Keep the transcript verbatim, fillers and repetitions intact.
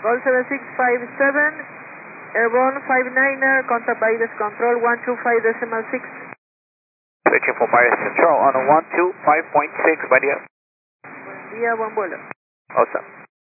Gol seven six five seven, Airborne five niner, contact Virus Control one two five decimal six. Switching for Virus Control on a one two five point six, buen día. Buen día, buen vuelo. Awesome.